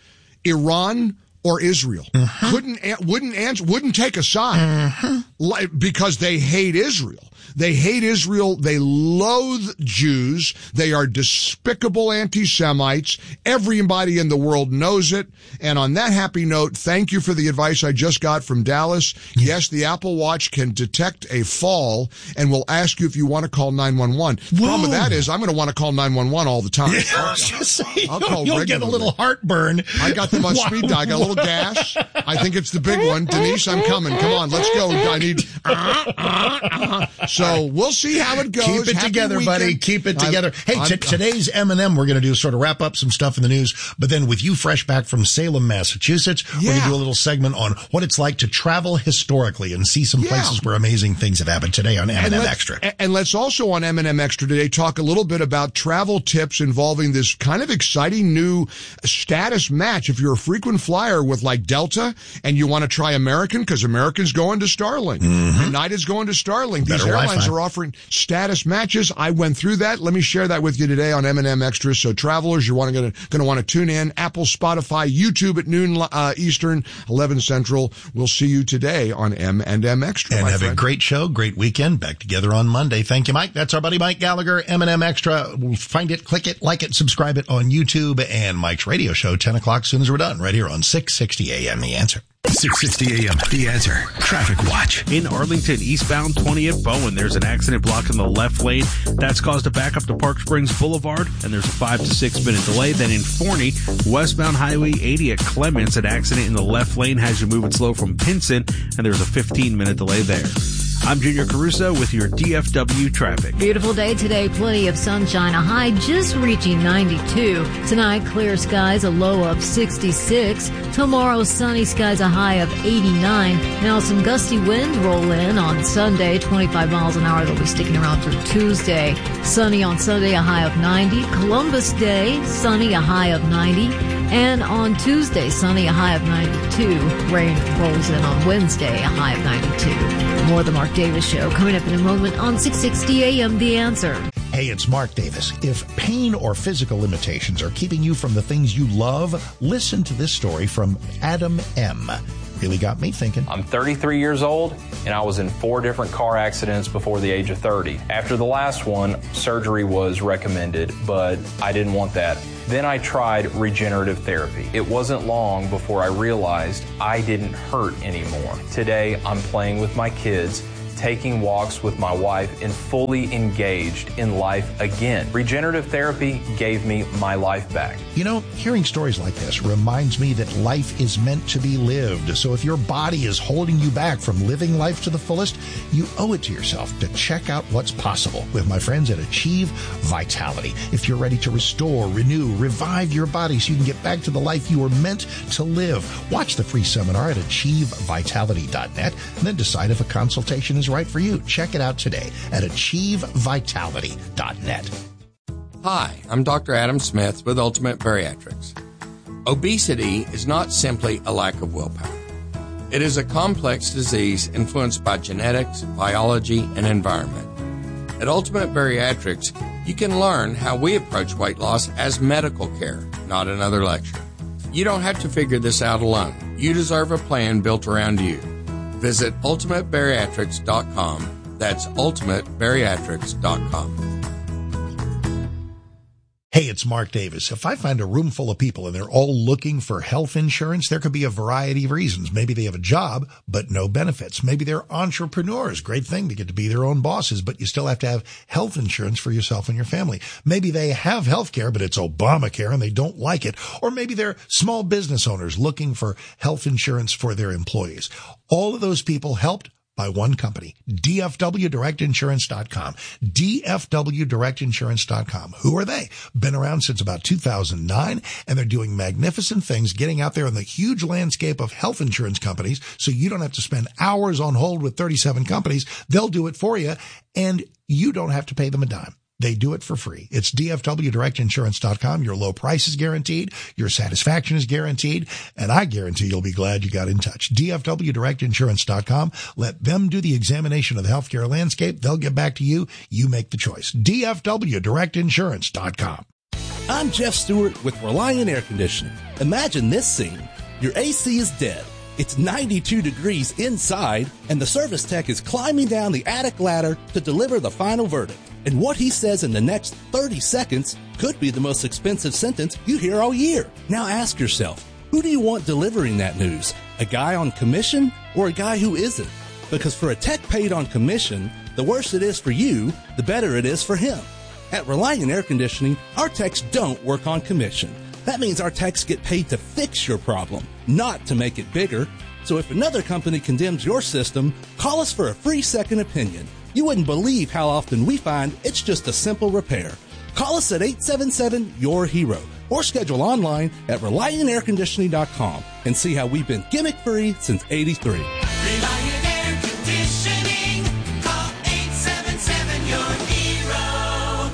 Iran or Israel.
Mm-hmm.
Couldn't, a- wouldn't answer, wouldn't take a side like, because they hate Israel. They hate Israel. They loathe Jews. They are despicable anti-Semites. Everybody in the world knows it. And on that happy note, thank you for the advice I just got from Dallas. Yes, the Apple Watch can detect a fall and will ask you if you want to call nine one one. The problem with that is I'm going to want to call nine one one all the time.
Yeah, I was just saying,
I'll
you'll,
call
you'll get a
regularly.
little heartburn.
I got them on
Wow.
speed dial. I got a little gas. I think it's the big one. Denise, I'm coming. Come on, let's go. I need. Uh, uh, uh. So we'll see how it goes.
Keep it
Happy
together,
weekend.
buddy. Keep it
I'm-
together. Hey,
I'm-
t- today's M and M, we're going to do sort of wrap up some stuff in the news, but then with you fresh back from Salem, Massachusetts, we're going
Yeah.
to do a little segment on what it's like to travel historically and see some
Yeah.
places where amazing things have happened today on M and M
let's-
Extra.
a- And let's also on M and M Extra today talk a little bit about travel tips involving this kind of exciting new status match. If you're a frequent flyer with like Delta and you want to try American, because American's going to Starlink, United's going to Starlink. These
Better
airlines
Wi-Fi.
are offering status matches. I went through that. Let me share that with you today on M and M Extra. So travelers, you're going to going to want to tune in. Apple, Spotify, YouTube at noon uh, Eastern, eleven Central. We'll see you today on M and M Extra.
And
my
have
friend.
a great show, great weekend. Back together on Monday. Thank you, Mike. That's our buddy Mike Gallagher, M and M Extra. We'll find it, click it, like it, subscribe it on YouTube, and Mike's radio show, ten o'clock, soon as we're done, right here on six sixty A M The Answer.
six sixty A M, The Answer. Traffic Watch.
In Arlington, eastbound twentieth Bowen, there's an accident blocking the left lane. That's caused a backup to Park Springs Boulevard, and there's a five to six minute delay. Then in Forney, westbound Highway eighty at Clements, an accident in the left lane has you moving slow from Pinson, and there's a fifteen minute delay there. I'm Junior Caruso with your D F W traffic.
Beautiful day today, plenty of sunshine, a high just reaching ninety-two. Tonight, clear skies, a low of sixty-six. Tomorrow, sunny skies, a high of eighty-nine. Now some gusty winds roll in on Sunday, twenty-five miles an hour. They'll be sticking around through Tuesday. Sunny on Sunday, a high of ninety. Columbus Day, sunny, a high of ninety. And on Tuesday, sunny, a high of ninety-two. Rain rolls in on Wednesday, a high of ninety-two. More of the Mark Davis Show coming up in a moment on six sixty A M, The Answer.
Hey, it's Mark Davis. If pain or physical limitations are keeping you from the things you love, listen to this story from Adam M. Really got me thinking.
I'm thirty-three years old, and I was in four different car accidents before the age of thirty. After the last one, surgery was recommended, but I didn't want that. Then I tried regenerative therapy. It wasn't long before I realized I didn't hurt anymore. Today, I'm playing with my kids, taking walks with my wife, and fully engaged in life again. Regenerative therapy gave me my life back.
You know, hearing stories like this reminds me that life is meant to be lived. So if your body is holding you back from living life to the fullest, you owe it to yourself to check out what's possible with my friends at Achieve Vitality. If you're ready to restore, renew, revive your body so you can get back to the life you were meant to live, watch the free seminar at achieve vitality dot net and then decide if a consultation is right for you. Check it out today at achieve vitality dot net.
Hi, I'm Doctor Adam Smith with Ultimate Bariatrics. Obesity is not simply a lack of willpower. It is a complex disease influenced by genetics, biology, and environment. At Ultimate Bariatrics, you can learn how we approach weight loss as medical care, not another lecture. You don't have to figure this out alone. You deserve a plan built around you. Visit ultimate bariatrics dot com. That's ultimate bariatrics dot com.
Hey, it's Mark Davis. If I find a room full of people and they're all looking for health insurance, there could be a variety of reasons. Maybe they have a job, but no benefits. Maybe they're entrepreneurs. Great thing to get to be their own bosses, but you still have to have health insurance for yourself and your family. Maybe they have health care, but it's Obamacare and they don't like it. Or maybe they're small business owners looking for health insurance for their employees. All of those people helped by one company, D F W Direct Insurance dot com. D F W Direct Insurance dot com. Who are they? Been around since about two thousand nine, and they're doing magnificent things, getting out there in the huge landscape of health insurance companies so you don't have to spend hours on hold with thirty-seven companies. They'll do it for you, and you don't have to pay them a dime. They do it for free. It's D F W Direct Insurance dot com. Your low price is guaranteed. Your satisfaction is guaranteed. And I guarantee you'll be glad you got in touch. D F W Direct Insurance dot com. Let them do the examination of the healthcare landscape. They'll get back to you. You make the choice. D F W Direct Insurance dot com.
I'm Jeff Stewart with Reliant Air Conditioning. Imagine this scene. Your A C is dead. It's ninety-two degrees inside, and the service tech is climbing down the attic ladder to deliver the final verdict. And what he says in the next thirty seconds could be the most expensive sentence you hear all year. Now ask yourself, who do you want delivering that news? A guy on commission or a guy who isn't? Because for a tech paid on commission, the worse it is for you, the better it is for him. At Reliant Air Conditioning, our techs don't work on commission. That means our techs get paid to fix your problem, not to make it bigger. So if another company condemns your system, call us for a free second opinion. You wouldn't believe how often we find it's just a simple repair. Call us at eight seven seven, Y O U R hero or schedule online at reliant air conditioning dot com and see how we've been gimmick-free since eighty-three.
Reliant Air Conditioning. Call eight seven seven, Y O U R hero.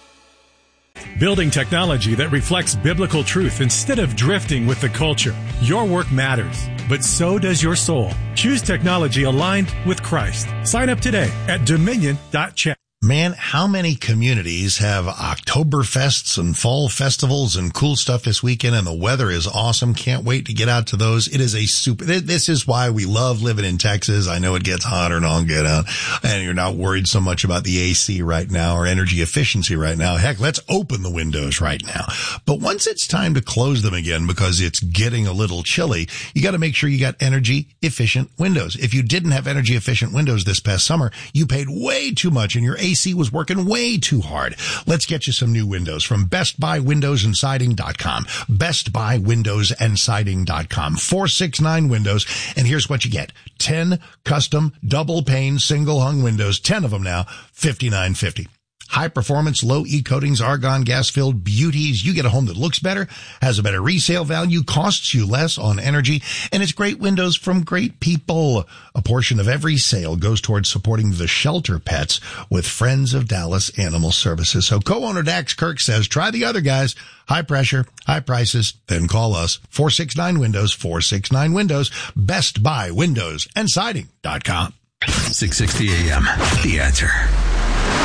Building technology that reflects biblical truth instead of drifting with the culture. Your work matters, but so does your soul. Choose technology aligned with Christ. Sign up today at dominion dot chat.
Man, how many communities have Oktoberfests and fall festivals and cool stuff this weekend, and the weather is awesome. Can't wait to get out to those. It is a super, this is why we love living in Texas. I know it gets hotter and all get out, and you're not worried so much about the A C right now or energy efficiency right now. Heck, let's open the windows right now. But once it's time to close them again because it's getting a little chilly, you got to make sure you got energy efficient windows. If you didn't have energy efficient windows this past summer, you paid way too much and your A C was working way too hard. Let's get you some new windows from Best Buy Windows and Siding dot com. Best Buy Windows and Siding dot com. four six nine windows. And here's what you get. ten custom double pane single hung windows. ten of them now. fifty-nine fifty. High performance, low E coatings, argon gas filled beauties. You get a home that looks better, has a better resale value, costs you less on energy, and it's great windows from great people. A portion of every sale goes towards supporting the shelter pets with Friends of Dallas Animal Services. So co-owner Dax Kirk says, try the other guys. High pressure, high prices, then call us. four six nine windows, four six nine windows, Best Buy Windows and Siding dot com.
six sixty A M. The Answer.